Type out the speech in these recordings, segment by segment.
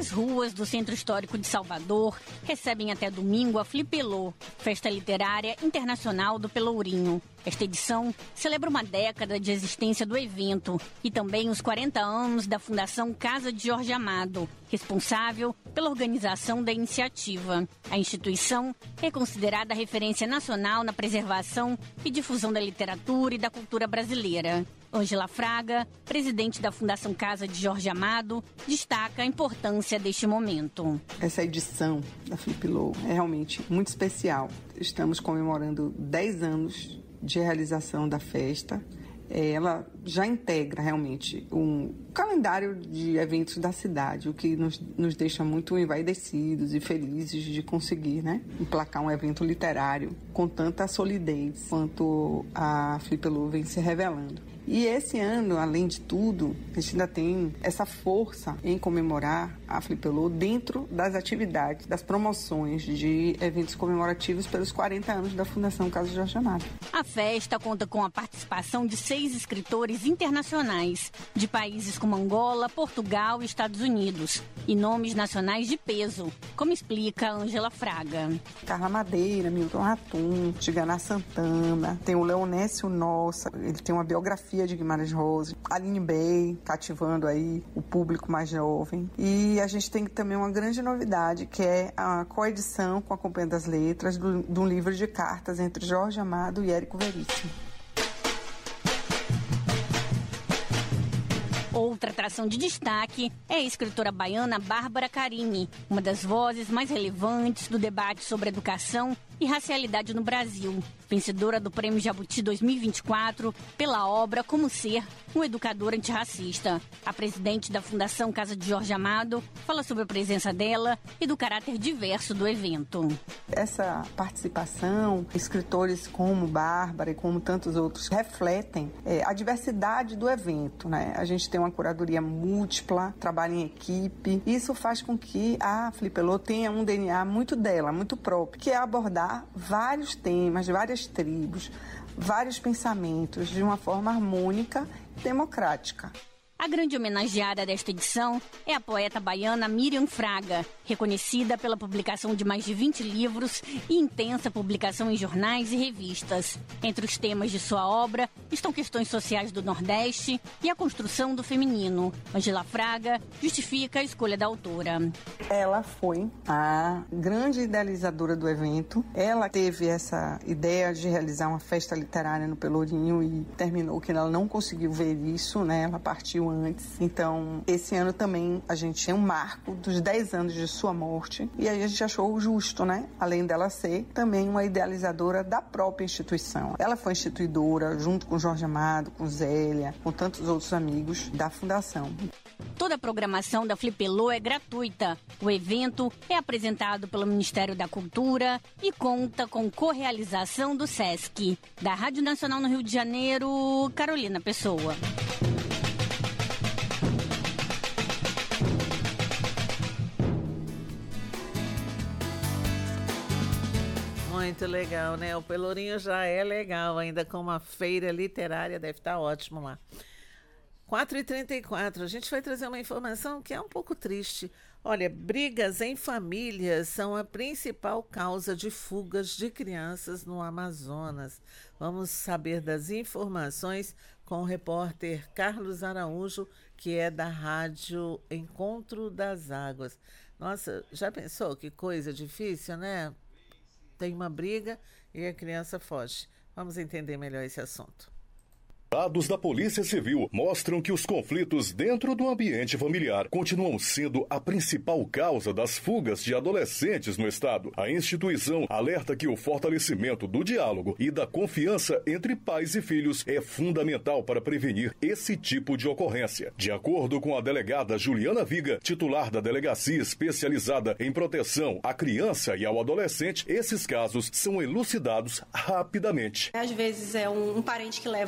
As ruas do Centro Histórico de Salvador recebem até domingo a Flipelô, Festa Literária Internacional do Pelourinho. Esta edição celebra uma década de existência do evento e também os 40 anos da Fundação Casa de Jorge Amado, responsável pela organização da iniciativa. A instituição é considerada referência nacional na preservação e difusão da literatura e da cultura brasileira. Ângela Fraga, presidente da Fundação Casa de Jorge Amado, destaca a importância deste momento. Essa edição da Flipelô é realmente muito especial. Estamos comemorando 10 anos de realização da festa. Ela já integra realmente um calendário de eventos da cidade, o que nos deixa muito envaidecidos e felizes de conseguir, emplacar um evento literário com tanta solidez quanto a Flipelô vem se revelando. E esse ano, além de tudo, a gente ainda tem essa força em comemorar a Flipelô dentro das atividades, das promoções de eventos comemorativos pelos 40 anos da Fundação Casa de Jorge Amado. A festa conta com a participação de 6 escritores internacionais, de países como Angola, Portugal e Estados Unidos, e nomes nacionais de peso, como explica Ângela Fraga. Carla Madeira, Milton Ratum, Tigana Santana, tem o Leonécio Nossa, ele tem uma biografia de Guimarães Rosa, Aline Bey, cativando aí o público mais jovem. E a gente tem também uma grande novidade, que é a coedição com a Companhia das Letras de um livro de cartas entre Jorge Amado e Érico Veríssimo. Outra atração de destaque é a escritora baiana Bárbara Carini, uma das vozes mais relevantes do debate sobre educação e racialidade no Brasil, vencedora do Prêmio Jabuti 2024 pela obra Como Ser um Educador Antirracista. A presidente da Fundação Casa de Jorge Amado fala sobre a presença dela e do caráter diverso do evento. Essa participação, escritores como Bárbara e como tantos outros, refletem a diversidade do evento, A gente tem uma curadoria múltipla, trabalha em equipe. Isso faz com que a Flipelô tenha um DNA muito dela, muito próprio, que é abordar vários temas, várias tribos, vários pensamentos de uma forma harmônica e democrática. A grande homenageada desta edição é a poeta baiana Miriam Fraga, reconhecida pela publicação de mais de 20 livros e intensa publicação em jornais e revistas. Entre os temas de sua obra estão questões sociais do Nordeste e a construção do feminino. Ângela Fraga justifica a escolha da autora. Ela foi a grande idealizadora do evento. Ela teve essa ideia de realizar uma festa literária no Pelourinho e terminou que ela não conseguiu ver isso, Ela partiu antes. Então, esse ano também a gente tem um marco dos 10 anos de sua morte e aí a gente achou justo, Além dela ser também uma idealizadora da própria instituição. Ela foi instituidora junto com Jorge Amado, com Zélia, com tantos outros amigos da Fundação. Toda a programação da Flipelô é gratuita. O evento é apresentado pelo Ministério da Cultura e conta com correalização do SESC. Da Rádio Nacional no Rio de Janeiro, Carolina Pessoa. Muito legal, O Pelourinho já é legal, ainda com uma feira literária, deve estar ótimo lá. 4h34, a gente vai trazer uma informação que é um pouco triste. Olha, brigas em famílias são a principal causa de fugas de crianças no Amazonas. Vamos saber das informações com o repórter Carlos Araújo, que é da Rádio Encontro das Águas. Nossa, já pensou que coisa difícil, Tem uma briga e a criança foge. Vamos entender melhor esse assunto. Dados da Polícia Civil mostram que os conflitos dentro do ambiente familiar continuam sendo a principal causa das fugas de adolescentes no estado. A instituição alerta que o fortalecimento do diálogo e da confiança entre pais e filhos é fundamental para prevenir esse tipo de ocorrência. De acordo com a delegada Juliana Viga, titular da Delegacia Especializada em Proteção à Criança e ao Adolescente, esses casos são elucidados rapidamente. Às vezes é um parente que leva a criança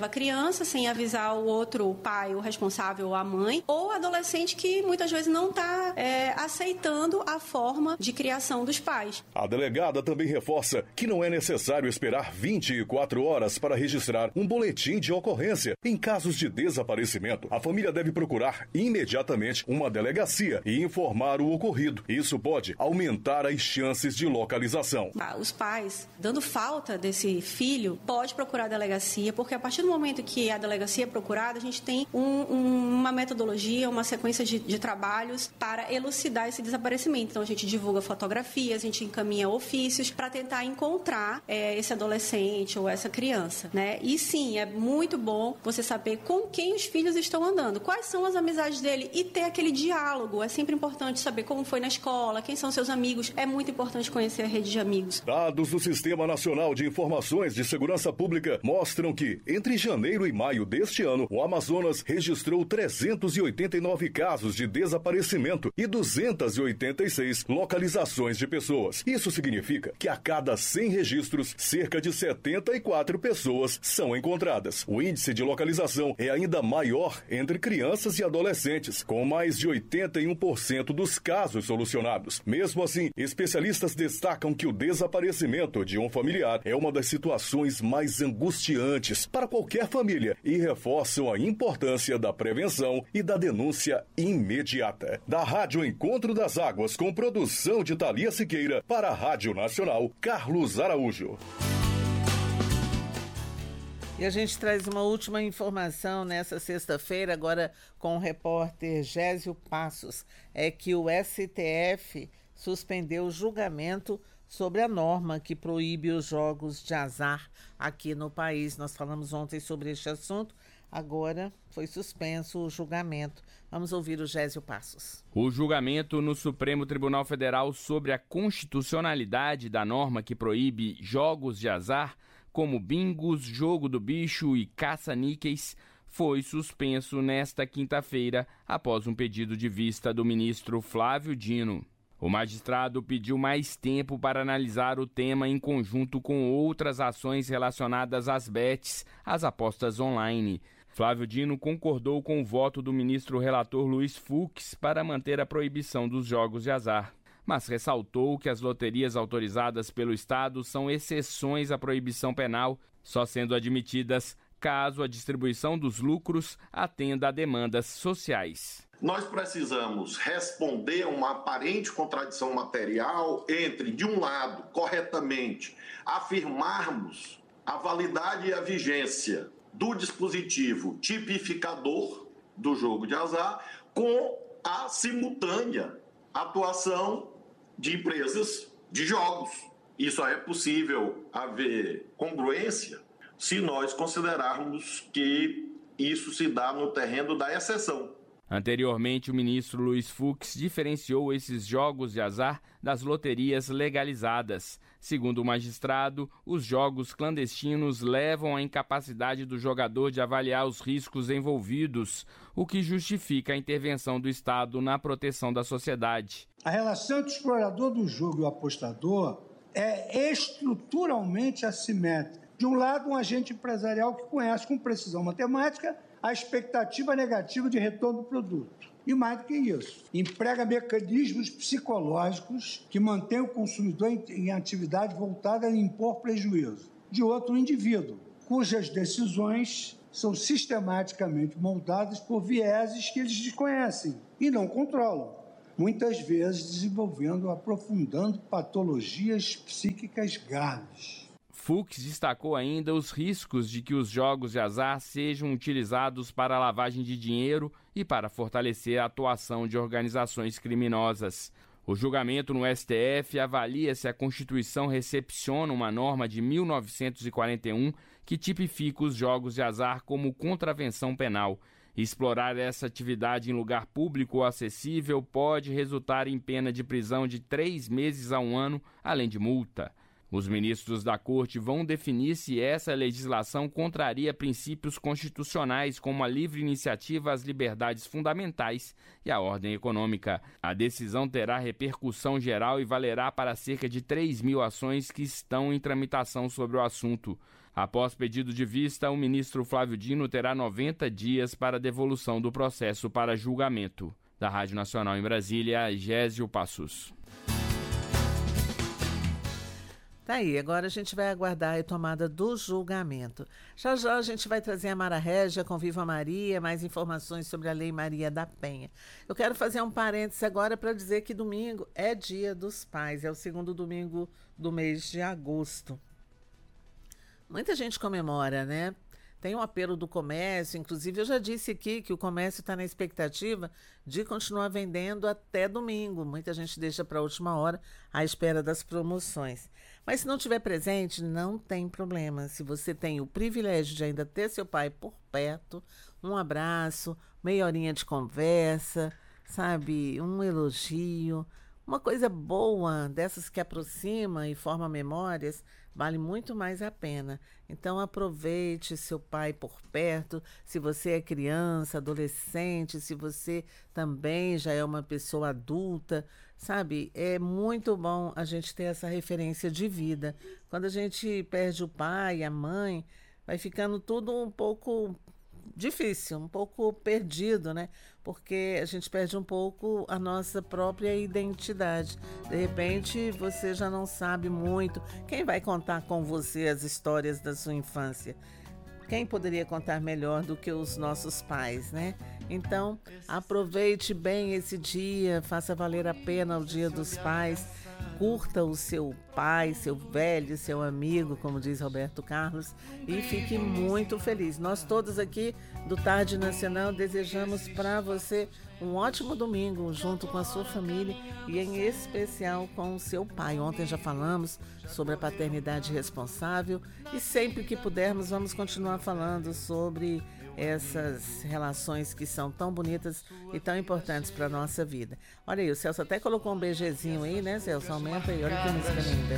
criança sem avisar o outro, o pai, o responsável ou a mãe, ou adolescente que muitas vezes não está aceitando a forma de criação dos pais. A delegada também reforça que não é necessário esperar 24 horas para registrar um boletim de ocorrência. Em casos de desaparecimento, a família deve procurar imediatamente uma delegacia e informar o ocorrido. Isso pode aumentar as chances de localização. Os pais, dando falta desse filho, pode procurar a delegacia, porque a partir do momento que a delegacia é procurada, a gente tem uma metodologia, uma sequência de trabalhos para elucidar esse desaparecimento. Então, a gente divulga fotografias, a gente encaminha ofícios para tentar encontrar esse adolescente ou essa criança, né? E sim, é muito bom você saber com quem os filhos estão andando, quais são as amizades dele e ter aquele diálogo. É sempre importante saber como foi na escola, quem são seus amigos. É muito importante conhecer a rede de amigos. Dados do Sistema Nacional de Informações de Segurança Pública mostram que, entre janeiro e maio deste ano, o Amazonas registrou 389 casos de desaparecimento e 286 localizações de pessoas. Isso significa que a cada 100 registros, cerca de 74 pessoas são encontradas. O índice de localização é ainda maior entre crianças e adolescentes, com mais de 81% dos casos solucionados. Mesmo assim, especialistas destacam que o desaparecimento de um familiar é uma das situações mais angustiantes para qualquer família e reforçam a importância da prevenção e da denúncia imediata. Da Rádio Encontro das Águas, com produção de Thalia Siqueira, para a Rádio Nacional, Carlos Araújo. E a gente traz uma última informação nessa sexta-feira, agora com o repórter Gésio Passos, é que o STF suspendeu o julgamento sobre a norma que proíbe os jogos de azar aqui no país. Nós falamos ontem sobre este assunto, agora foi suspenso o julgamento. Vamos ouvir o Gésio Passos. O julgamento no Supremo Tribunal Federal sobre a constitucionalidade da norma que proíbe jogos de azar, como bingos, jogo do bicho e caça-níqueis, foi suspenso nesta quinta-feira após um pedido de vista do ministro Flávio Dino. O magistrado pediu mais tempo para analisar o tema em conjunto com outras ações relacionadas às bets, as apostas online. Flávio Dino concordou com o voto do ministro relator Luiz Fux para manter a proibição dos jogos de azar, mas ressaltou que as loterias autorizadas pelo Estado são exceções à proibição penal, só sendo admitidas caso a distribuição dos lucros atenda a demandas sociais. Nós precisamos responder a uma aparente contradição material entre, de um lado, corretamente, afirmarmos a validade e a vigência do dispositivo tipificador do jogo de azar com a simultânea atuação de empresas de jogos. E só é possível haver congruência se nós considerarmos que isso se dá no terreno da exceção. Anteriormente, o ministro Luiz Fux diferenciou esses jogos de azar das loterias legalizadas. Segundo o magistrado, os jogos clandestinos levam à incapacidade do jogador de avaliar os riscos envolvidos, o que justifica a intervenção do Estado na proteção da sociedade. A relação entre o explorador do jogo e o apostador é estruturalmente assimétrica. De um lado, um agente empresarial que conhece com precisão matemática a expectativa negativa de retorno do produto. E mais do que isso, emprega mecanismos psicológicos que mantêm o consumidor em atividade voltada a impor prejuízo. De outro, um indivíduo, cujas decisões são sistematicamente moldadas por vieses que eles desconhecem e não controlam, muitas vezes aprofundando patologias psíquicas graves. Fux destacou ainda os riscos de que os jogos de azar sejam utilizados para a lavagem de dinheiro e para fortalecer a atuação de organizações criminosas. O julgamento no STF avalia se a Constituição recepciona uma norma de 1941 que tipifica os jogos de azar como contravenção penal. Explorar essa atividade em lugar público ou acessível pode resultar em pena de prisão de 3 meses a 1 ano, além de multa. Os ministros da Corte vão definir se essa legislação contraria princípios constitucionais como a livre iniciativa, as liberdades fundamentais e a ordem econômica. A decisão terá repercussão geral e valerá para cerca de 3.000 ações que estão em tramitação sobre o assunto. Após pedido de vista, o ministro Flávio Dino terá 90 dias para devolução do processo para julgamento. Da Rádio Nacional em Brasília, Gésio Passos. Tá aí, agora a gente vai aguardar a retomada do julgamento. Já já a gente vai trazer a Mara Régia com Viva Maria, mais informações sobre a Lei Maria da Penha. Eu quero fazer um parênteses agora para dizer que domingo é Dia dos Pais, é o segundo domingo do mês de agosto. Muita gente comemora, né? Tem um apelo do comércio, inclusive eu já disse aqui que o comércio está na expectativa de continuar vendendo até domingo. Muita gente deixa para a última hora à espera das promoções. Mas se não tiver presente, não tem problema. Se você tem o privilégio de ainda ter seu pai por perto, um abraço, meia horinha de conversa, sabe, um elogio, uma coisa boa, dessas que aproxima e forma memórias, vale muito mais a pena. Então aproveite seu pai por perto, se você é criança, adolescente, se você também já é uma pessoa adulta, sabe? É muito bom a gente ter essa referência de vida. Quando a gente perde o pai, a mãe, vai ficando tudo um pouco difícil, um pouco perdido, né? Porque a gente perde um pouco a nossa própria identidade. De repente, você já não sabe muito. Quem vai contar com você as histórias da sua infância? Quem poderia contar melhor do que os nossos pais, né? Então, aproveite bem esse dia, faça valer a pena o Dia dos Pais, curta o seu pai, seu velho, seu amigo, como diz Roberto Carlos, e fique muito feliz. Nós todos aqui do Tarde Nacional desejamos para você um ótimo domingo junto com a sua família e em especial com o seu pai. Ontem já falamos sobre a paternidade responsável e sempre que pudermos vamos continuar falando sobre essas relações que são tão bonitas e tão importantes para a nossa vida. Olha aí, o Celso até colocou um beijezinho aí, né, Celso? Aumenta aí, olha que música linda.